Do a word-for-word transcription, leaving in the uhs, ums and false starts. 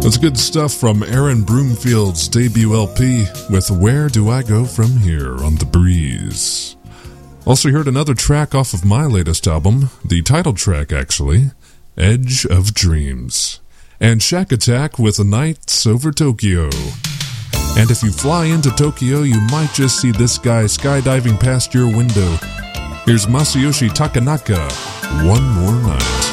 That's good stuff from Aaron Broomfield's debut L P with Where Do I Go From Here on The Breeze. Also heard another track off of my latest album, the title track actually, Edge of Dreams. And Shack Attack with Nights Over Tokyo. And if you fly into Tokyo, you might just see this guy skydiving past your window. Here's Masayoshi Takanaka, One More Night.